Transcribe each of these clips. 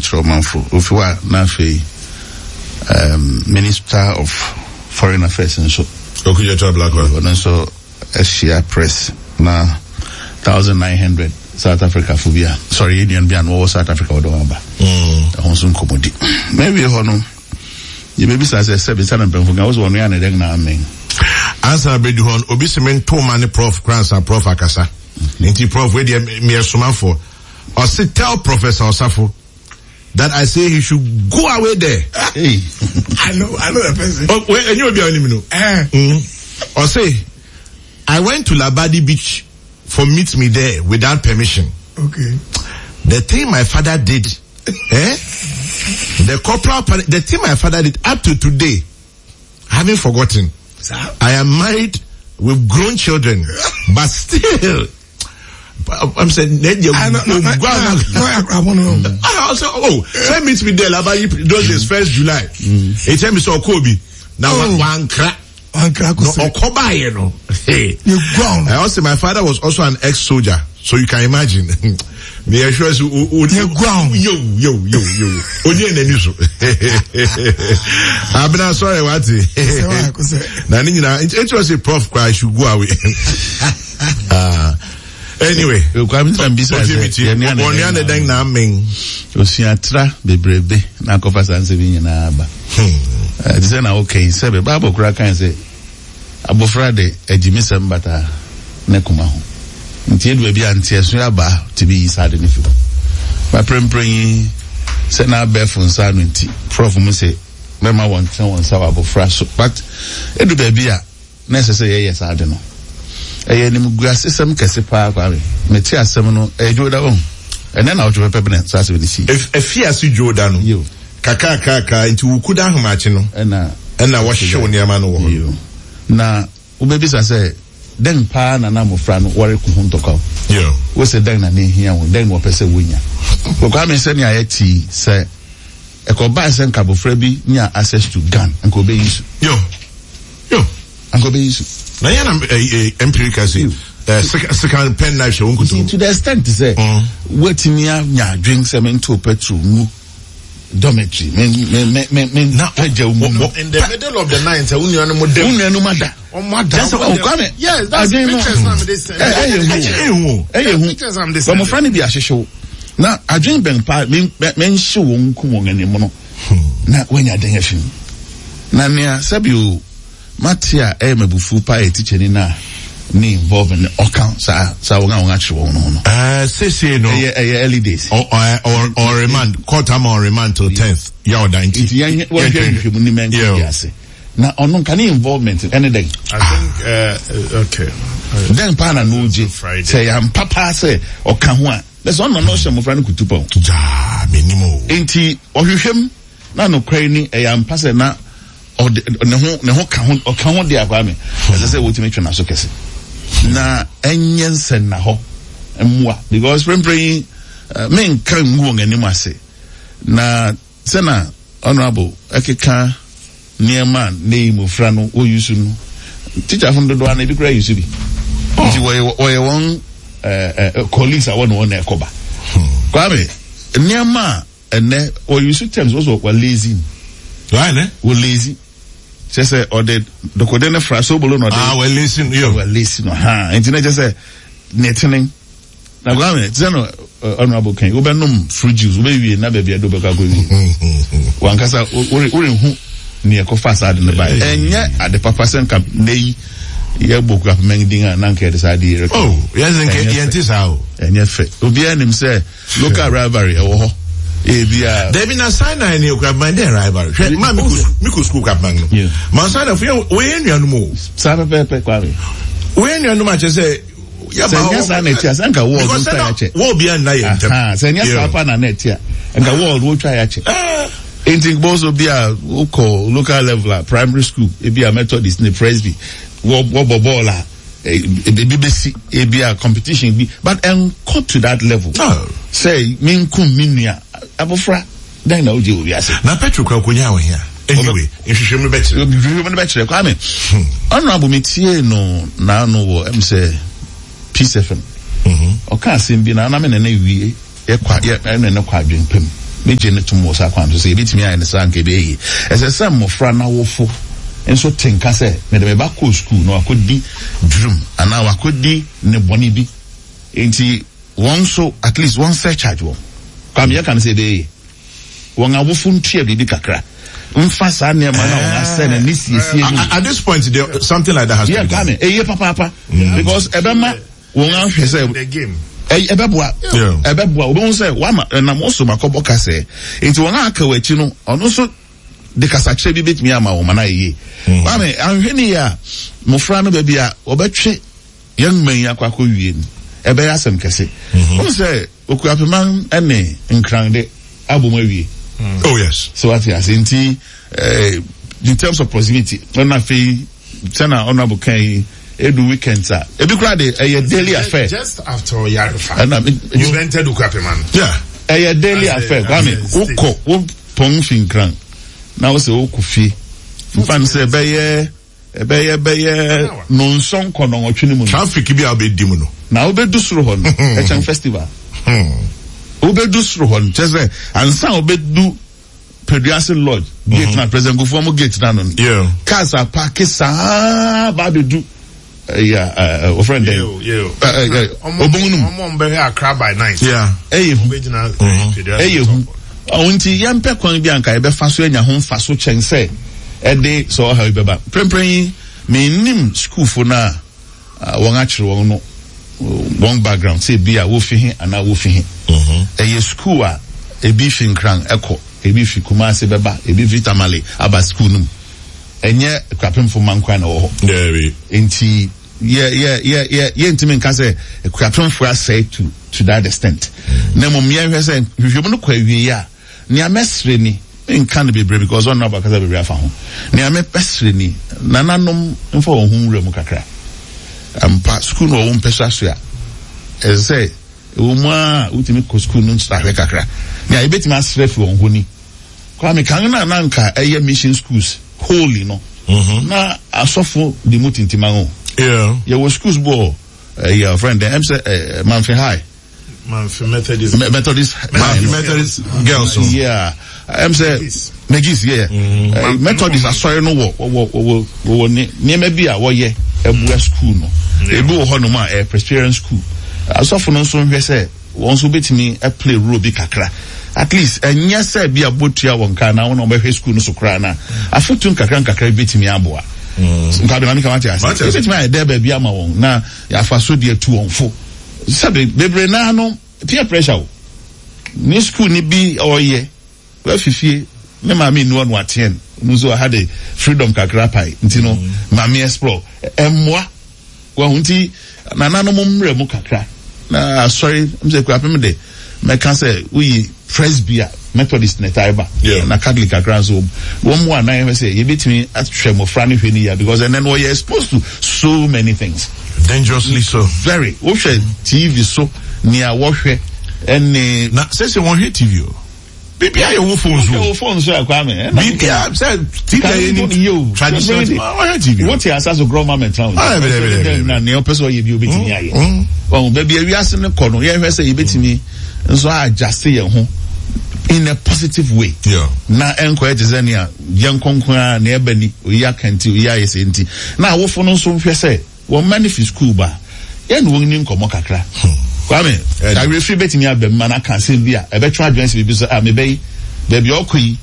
natural manfo ofiwa na fe Minister of Foreign Affairs and so Okujeto Blackwell and so Asia Press na 1900 South Africa phobia sorry Indian bian wo South Africa odoma honsun komodi maybe hono you maybe say 7 penfuga was one yan den na amen answer be the hon obi semen to man prof grants and prof akasa nti prof we dey me somafo or say tell Professor Osafo that I say he should go away there. Hey, I know the person. Oh, wait, and you be on him, Or say, I went to Labadi Beach for meet me there without permission. Okay. The thing my father did, the thing my father did up to today, I haven't forgotten. I am married with grown children, but still, I'm saying, send me to the Labadi those days 1st July. He tell me so Kobe. Now one crack. Okoba, you know. Hey. You grown. I also, my father was also an ex-soldier, so you can imagine. Me assure you, you grown. Yo. Onye nenuso. I'm not sorry, what? Now, it was a prof cry should go away. Anyway, you come to besides Oniane dang na men. Osiatra bebrebe na kofa sanse bi nyina aba. Say na okay, say be Bible kura kan say abofra de ajimisem bata na kuma ho. Nti edu bi anti eso aba tibi isade ne fi. Ba prempren say na be fun sa no nti prof mu say mema won ten won sa abofra so but edu be bi a na say yes ade no. Nim guasisem kese pa kwa meti asem no ejoda on ene na ojo pepe ne so with the sea efiase joda no yo kaka nti wukuda ahmache no ena wo hyew ne ama no wo na ubebisa say den pa na mofra no wore ku huntoko yo wo se den na ne hia wo den wo pese wonya kwa me se ne ayeti say ekoba se nkabofra bi nya access to gun nko be use yo nko be use na yana empirical say second pen knife show nkuto to the extent say wetimi nya drink cement petrol mu dormitory men na in the middle of the night ununu mada that's what come yes that's pictures na this but my friend bi ahihyew na adwen ben pa men hye won ku won anim no na wanya den afim na me sabio Matia mabufu pa teacher ni na ni involved in okan sa won actually won no say no early days or remand court am on remand till 10th ya odanti ni men yase na ono kan involvement anything I think okay then pa na no je say am papa say okan ho a there's one no share mo friend kutupa ja minimo enti ohwehwem na no kwai ni am pa say na ne ho kan ho de akwa me as I say what me twa so kese na enyensen na ho emwa because praying men kan ngu nganim ase na sena honorable akeka niema nei mofra no o yusu no teacher from do na bi kra yusu bi nti we won colleagues I want na ekoba kwa me niema ene o yusu terms was lazy right eh we lazy just say or the code na fra so bolo no well listen yo well listen nti na just say netening na gwa me no honorable kan we be nom fruit juice we be wie na ba bia do be ka go wi wankasa ore hu ne ekofa sa de ne ba enye ade papa sen kam nei ye boku apmen dinga na nke de sa de yes nke yenti sa o enye fe obi anim say local rivalry e wo ho ebia there been a sign na any crabman there rivalry ma miku school crabman no ma sign of we enuanu mo sa pepe kwa me we enuanu ma che say ya ba o sa na tia sanka world wo try ya che wo bia na ye ntem se nya sa pa na net ya nka world wo try ya che anything bozo bia local level primary school ebia Methodist ne Presby wo bobola BBC ebia competition bi but cut to that level say minkum minia abofra dan na oje obi ase na petro kwa konya we here anyway nhwehwem no betche kwa me honorable metie no na no wo em say Peace FM o ka sim bi na me na wie ye kwa ye na kwa adwen pem me gene to mo sa kwan so say bitimi ayi ne sa nke be yi esese mmofra na wofo enso tenka say me de me ba ko school no akodi drum ana akodi ne boni bi enti one so at least one set charge wo kam ye kan say be won awofo ntua bibi kakra mfa sa ne ma na won ase na ni siesie at this point there something like that has to be done. Yeah, papa because ebema won ahwe say the game ebeboa obo say wama na mo so makobo ka say enti won aka wachi no ono so de kasa kire bi betimi ama wo mana ye wame anhwene ya mofra no ba bia obetwe yang man yakwa ko wie ni ebe ya asem kese won say okuapeman ene nkrande aboma wie. Oh yes. So what you are saying, in terms of proximity, on a fee, Senator Honorable Kay, every weekend, sir. Every crowd, a daily affair. Just after Yarifa, you entered Ukapeman. Yeah, a daily affair. I mean, Oko, Pong Finkran. Now say Oko fee. Fan say, Baye, non song kono or chinimun. Traffic be a bit dimuno. Now, be Dusruhon, a festival. Obedu srohon chese ansa obedu Pediasin Lodge gate na present go form gate na no cars are parked sa ba bedu o friend there omon be here cry by night onti yampe kwan bi anka e be fa so anya ho fa so chense e de so ha be ba prempren me nim school fo na won a kire won no one background say be a wofihin and a wofihin school a ebi finkran eko ebi fi Kumasi beba ebi vitamale aba school num enye kwapem fo mankwa na wo there enti ye ntimi nka say kwapem fo asay to that extent na mom ye hwe say hwehwem no kwa wie ya ne amesre ni nka no bebre because on about kasa bebre afa ho ne amesre ni nananom mfo ho nwura mu kakra ampa school no wo mpesa so ya say uma utimi ko school no stahwe kakra ya ebetimi asrefi won honi kwa me kan na nka eye mission schools holy no na asofo di mutintima ho yeah was schools bo your friend them say Manfi High Manfi Methodist girls yeah say Megis Methodist asori no wo ni me bia wo ye ebu school no ebu wo no ma Presbyterian school asofo no so hwe say won so betimi play role bi kakra at least enya say bi abotua won ka na won no be school no so kra na afutun kakra betimi aboa nka be na mi ka mate ase betimi ai there ba ama won na ya fa so de tu won fo sabe bebre na no peer pressure ni school ni bi oye wa fifie me ma mi no atien no so had a freedom kakra pai ntino ma mi explore emwa wa hunti na no mumre mu kakra na sorry mse ku apem de me kan say we Presbyterian Methodist netaiba na Catholic kakra so one more na you say you betimi atwe mo frani hweni ya because and then we are exposed to so many things dangerously so very wo hwe TV so nia wo hwe ene na say won hwe TV o bibi aye wo phone so akwa me bibi say TV ni traditional TV what you asaso grow moment town na ne opeso ye bi obetimi aye won baby wi ase ne kono ye hwe say ye betimi nso adjust ye ho in a positive way na encourage zania yankonkon na ebani oya kanti oya yesenti na awofo no nso hwe say won manifest school ba ye no woni nkomo kakra kwame I refer betimi abem na kan se bia e betwa advance bi so amebei baby okoyi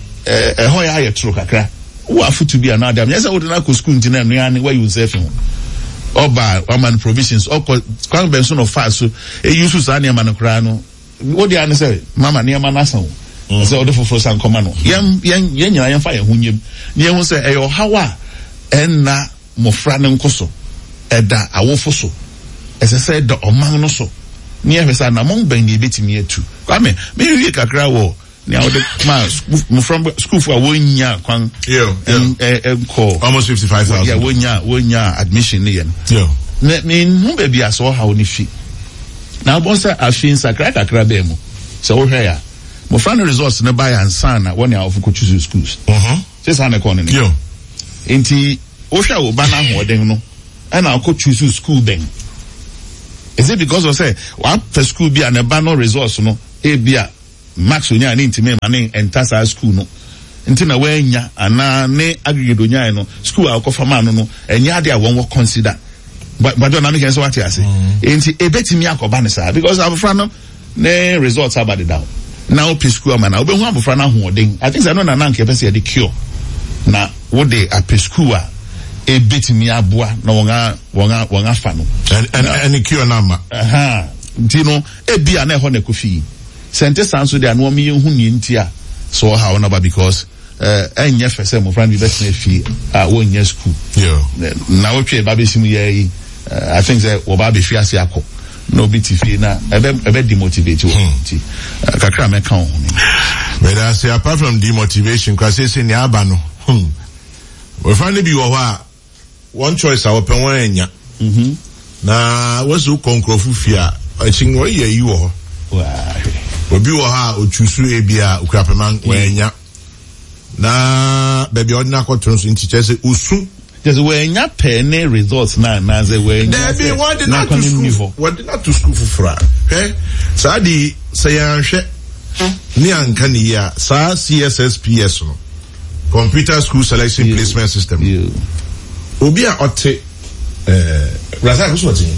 ho ya ye tro kakra wo afutu bia na adam yesa wo na ko school ntina no ya ne where you self ho oba man provisions okọ kwan benso no fa so e use sa na man kra no wo dia ne say mama ne ma na san say o de foforo san koma no yen nyina yen fa ye hunyem ne yen say e yo hawa enna mofra ne nkoso eda awofo so ese say da oman no so ne ye say na mon ban ni betimi atu kwame me wi kakra wo ne awde ma from school for wonya kwan call almost 55,000 wonya admission ne yen me hu ba bia so ha oni fi na bonsa afin sakra kakra be mu so wo hwe ya mo friend results ne buy and sana when you have to choose schools say sana ko ne enti wo hwe wo ba na hoden no and I could choose school then is it because of say what for school be an ba no results no e bia max onya ne ntime ma ne entasa school no nti na wanya ana ne aggregate onya no school a kofa ma no enya ade a won consider but don't na make sense what you say nti ebetimi akoba ne sa because abofra no ne results about it down now pe school ma na obehu abofra na hoɔden I think say no na nke pese de cure na wo de ape school a ebetimi aboa na wonga fa no and cure number nti no ebia na ho na kofi sente sanso de anu mi hu ni ntia so how na ba because enye fese mo friend be na fi won nya school na wo twe ba be simu ye I think that wo ba be fi ase akọ no be tifi na ebe demotivate wo nti kakra me kan ho ni but I say apart from demotivation cause say ni aba no we find be wo ha one choice our pen won enya na wasu konkrofu fi a chin wo ye yi wo obi wo ha ochusu ebia ukrapeman wenya na baby ordinary control nti chese usu just wenya pen results na ze wenya there be one did not to school for fra so di say anhwe ni anka ni ya sa CSSPS no computer school selection placement system obi a ote Razak who's watching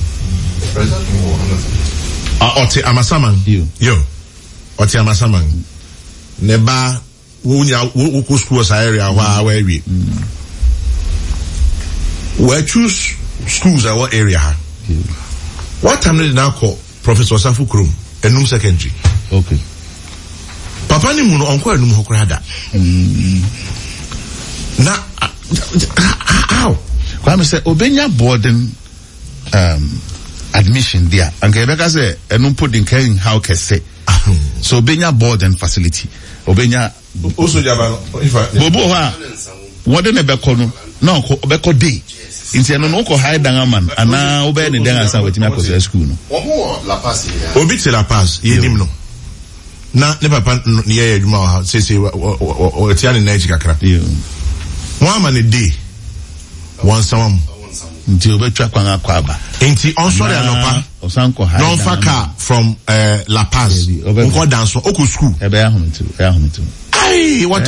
ote amasaman yo ote amasaman neba wo school sa area wa we choose schools our area what time did now call Professor Safu Krum enum secondary okay papa ni mu no onko enum hokrada na how kwame say obenya boarding admission there and Quebec say enum put in can how can say so obenya boarding facility obenya also jaba bobo ha wode ne beko no na beko day inti no ko high down man ana obe ne dan asa wetimi akose school no La Paz obi te La Paz yenim no na ne papa ne ye adwuma ha say o tia ne na eji kakra mo ama ne day one some nti obetwa kwan akwa aba nti on sorry anopa osanko high non faka from La Paz onko dance oku school ebe ahomtu Hey, what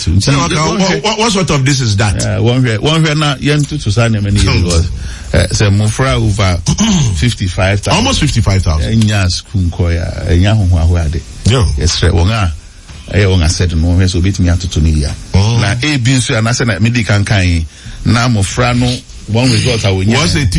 sort of this is that? One here now, to sign many years say Mufra over 55,000. Almost 55,000. Yes, Kunkoya, a young who yes, Wonga said no, so beat me out to Tunia. Now, A, B, so and I said, medical kind, now Mufrano. One result I will what's a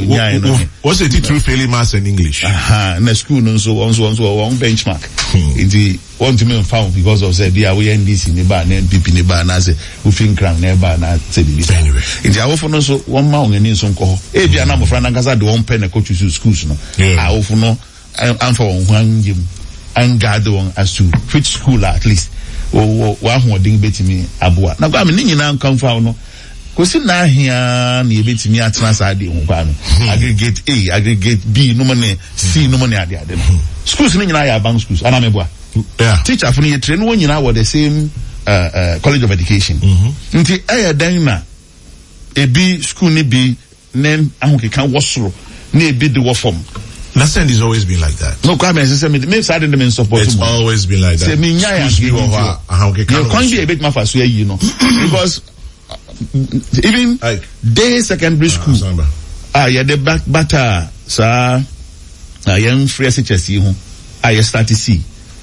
teacher failing maths and English? In the school no so one benchmark. It want to me found because of said yeah we NDC ne ba na NPP ne ba na say we think crank ne ba na say bi anyway. It awofo no so one ma onani so nko. E bia na mofra na nkasa de one pen na coach schools no. Awofo no am for one hwangem and gather one as to which school at least. Wa hooding betimi aboa. Na kwa me ni nyina nkan fa no. Kosi na hia na yebetimi atena saade ho kwa no aggregate A aggregate B no money C no money ade no schools ni nyina ya bank schools ana meboa teacher for you train won nyina with the same college of education nti dan na ebi school ni bi nem ahokeka wosoro na ebi de wo form. Lesson has always been like that. No, Kwame, me side them in support. It's always been like that. Say me nya you can't be a bit mafa so you know because even day secondary school yeah the back batter sa young free SHS ho start to see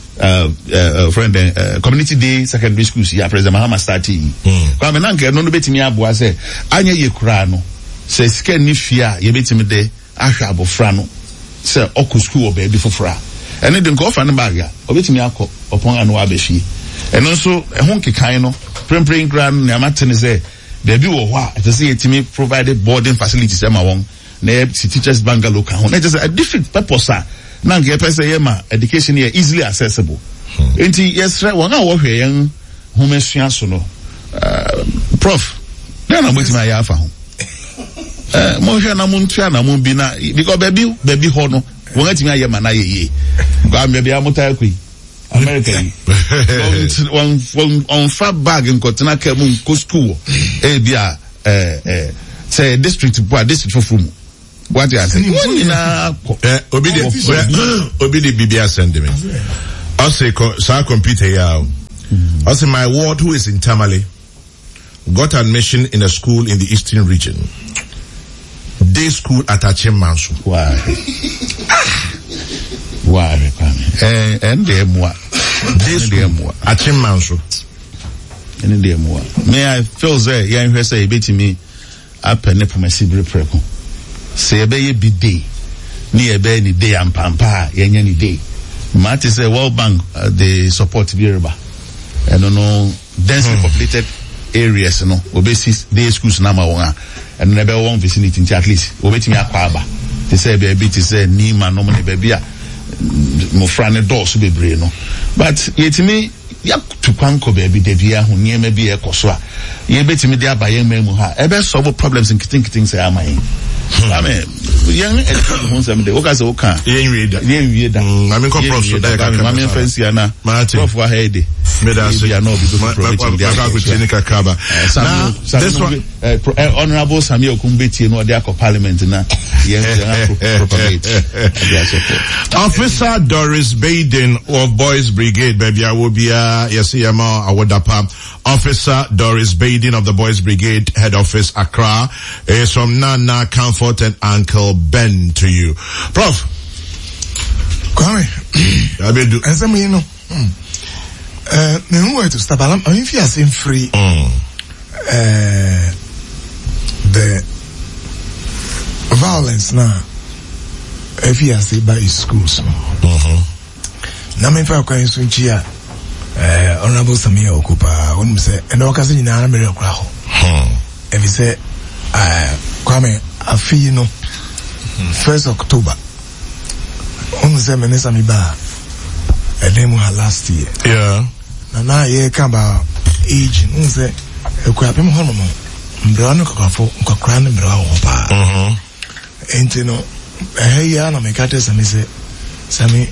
friend community day secondary schools yeah President Mahama start kwa me nanke no betimi aboa say anya ye kura no say scan ni fia ye betimi de ahwa abofra no say oku school oba bi fofora ene de nko fa ne bag ya obetimi akọ opon anu abehwie eno nso ehon kekan no prempren grand ne amatene say there be what it is yetimi provided boarding facilities am won na teachers bungalow kan ho na just a different purpose na nge pese ye ma education here easily accessible enti yes won a wo hwe yen homesua so no prof na na motima ya afa ho mo hwe na mo ntua na mo bi na because baby ho no won atimi aye ma na ye gwa me bia motai kwi American on far bag in Kotana Kemun go school bia say district for from what you say obedi BBS send me I say, so I computer here. I say, my ward who is in Tamale got admission in a school in the eastern region. Day school at Achimmansu. Why? Why? And they more. Day school Achimmansu. And they more. May I feel say, young say, betty me up and for my Sibri Preco. Say a baby day. Near any day and pampa, any day. Marty say, World Bank, they support Virba. I don't know, densely populated areas, you know, obesities, day schools, number one. And never one vicinity at least. Obeti me akwaba. They say baby, they say Nima normally baby mo frane doors be no. But yet me ya to kwanko baby devia hu nie me be ekoso a. Ye beti me dia ba yen memu ha. Ebe solve problems in kiting say amai. Amen. Young education say me dey. Oka say oka. Yen wie da. I mean prof so that I mean fancy na. Prof wa head. Me da so ya no be do project dia. Now this one Honorable Samuel Kumbeti no dey parliament na. Propagate. Officer Doris Baden of Boys Brigade, baby, I will be Officer Doris Baden of the Boys Brigade, Head Office, Accra, is from Nana Comfort and Uncle Ben to you. Prof. Kwame. I will do. And some, you know, me who to stop, I mean, if you are saying free, the violence now, if you are saying by schools, now me for going to Chia, Honorable Samia Okupa, when we say, and all cousin in America, if you say, Kwame, I feel you know, 1st October, when we say, Menesami Ba, a demo last year. Yeah. Now, yeah, come about age, and say, a crap him hormone, Brano Kakafo, Kakran, and Bravo. And you know, hey, I make a test and say, Sammy,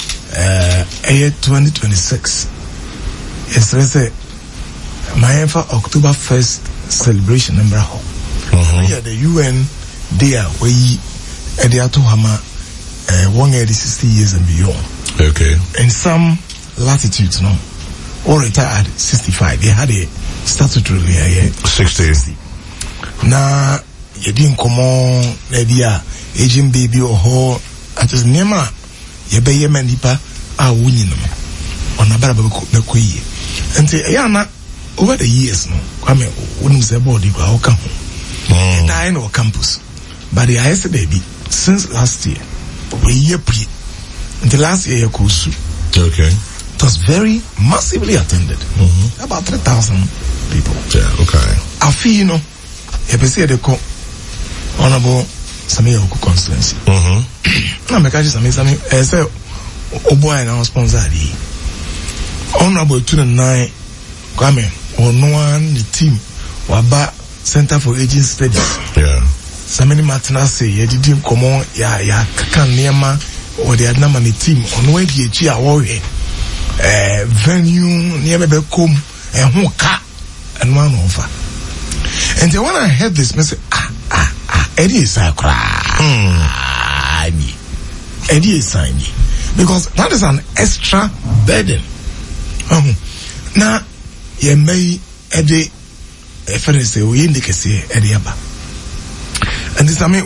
2026. Yes, let's say, my for October 1st celebration in Braho. Yeah, the UN there, where they are to Hama, 160 years and beyond. Okay. In some latitudes, no, or retired 65. They had a statutory 60. Now, you didn't come on, idea, aging baby or ho, at his name, you be a man nipa, winning them on a barber coy. And say, Ayana, over the years, no, come here, wouldn't say body, but I'll come home. I know campus, but the highest baby since last year, a year pre, the last year, Kosu. Okay. It was very massively attended. About 3,000 people. Yeah, okay. I feel, you know, if I say the Honorable Samia Oku constituency. Now, make I just say, oh boy, and our sponsor, Honorable 29, Kwame, or no one, the team, or about Center for Aging Studies. Yeah. So many Martina say, you didn't come on, ya, Kakan Niama, or the Adnamani team, on where the Chia warrior, venue, near Bebekum, and Hoka, and one over. And then when I heard this message, Eddie is a cry. Eddie is signing. Because that is an extra burden. Now, you may Eddie, a friend say, we indicate Eddie Abba. And this, I mean,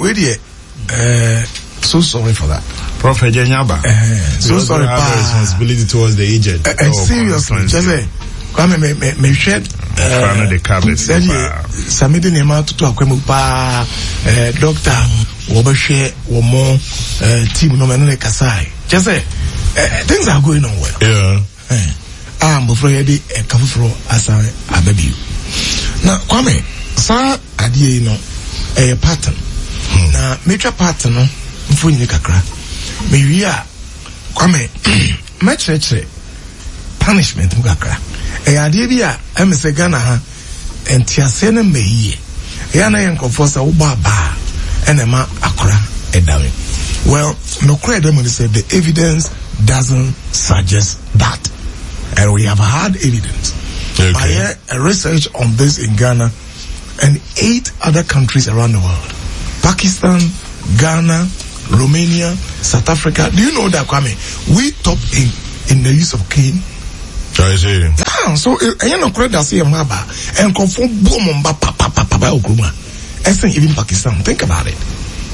so sorry for that. Prophet Janyaba. So sorry, have responsibility towards the agent. Seriously, just say, come me shed. The cabinet. Samedi nema tutu akwemu pa doctor wobehwe wo mo team no menene kasai. Just say things are going on well. Yeah. Before you dey kafufuro asa ababi. Na Kwame, sa adie no a pattern. Na major pattern no mfunyi kakra. Me wi a Kwame mechreche punishment mukakra. Adie bi a emse Ghana ha entiase na meyi. Ya na yenkofo sa wo baba enema akora edawe. Well, no credit when say the evidence doesn't suggest that. And we have had evidence. Okay. By a research on this in Ghana and 8 other countries around the world. Pakistan, Ghana, Romania, South Africa. Do you know that, Kwame? We top in in the use of cane. I see. So I no credit as a maba and conform boom papa Okruma. As even Pakistan. Think about it.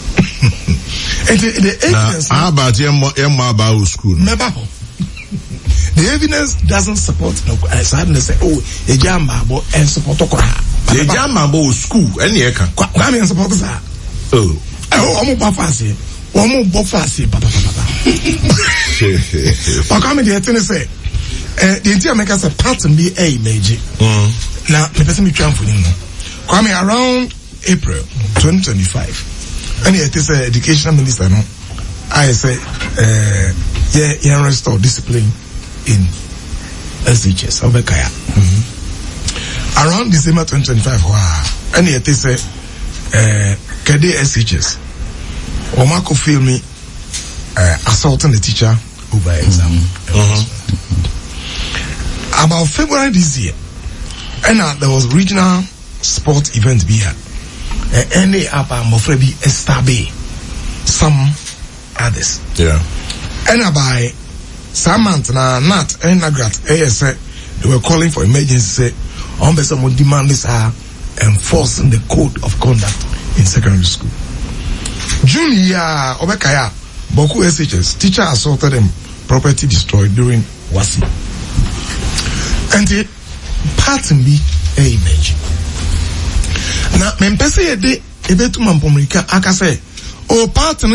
The evidence. How about Maba school? The evidence doesn't support no. I suddenly say, oh, a jamba and support Okra. The jamba school. Any eka. Kwame and support that. Oh, I'm bafasi. One more bafasi, papa. But come here, tell say. The entire make us a pattern be a major. Now, the person be trying for you. Kwame around April 2025, and it is a educational minister. No, I say, yeah, restore discipline in SHS. Obekaya. Around December 2025, and it is a Kede SHS. Omako feel me assaulting the teacher over exam. About February this year, and there was regional sport event here. And they are Mofrebi Estabe, some others. Yeah. And by Samant na Nat and Nagrat, they were calling for emergency. On the some demand this are enforcing the code of conduct in secondary school. June year, Obekaya, Boku SHS, teacher assaulted them, property destroyed during Wasi. And the pattern be a image. Now, men pese ye de ebetu mampomrika akase o pattern